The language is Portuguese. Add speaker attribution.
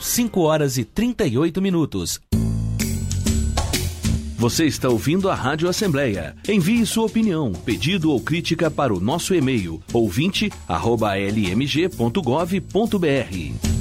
Speaker 1: 5h38. Você está ouvindo a Rádio Assembleia. Envie sua opinião, pedido ou crítica para o nosso e-mail ouvinte@lmg.gov.br.